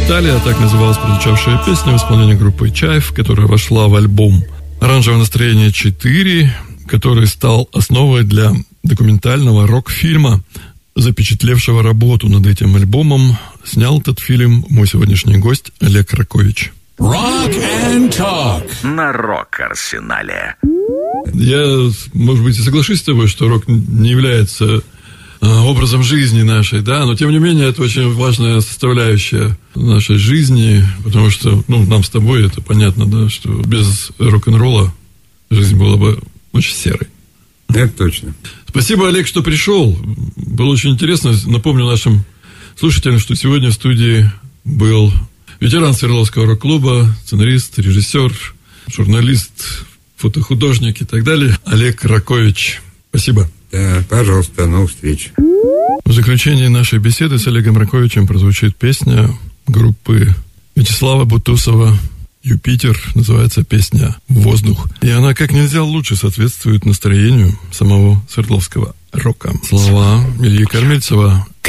Италия, так называлась прозвучавшая песня в исполнении группы Чайф, которая вошла в альбом «Оранжевое настроение 4», который стал основой для документального рок-фильма, запечатлевшего работу над этим альбомом. Снял этот фильм мой сегодняшний гость Олег Ракович. Rock and Talk на Рок-Арсенале. Я, может быть, и соглашусь с тобой, что рок не является образом жизни нашей, да, но тем не менее это очень важная составляющая нашей жизни, потому что, нам с тобой это понятно, да, что без рок-н-ролла жизнь была бы очень серой. Это точно. Спасибо, Олег, что пришел. Было очень интересно. Напомню нашим слушателям, что сегодня в студии был ветеран Свердловского рок-клуба, сценарист, режиссер, журналист, фотохудожник и так далее, Олег Ракович. Спасибо. Да, пожалуйста, до новых встреч. В заключении нашей беседы с Олегом Раковичем прозвучит песня группы Вячеслава Бутусова «Юпитер», называется песня «Воздух». И она как нельзя лучше соответствует настроению самого свердловского рока. Слова Ильи Кормильцева.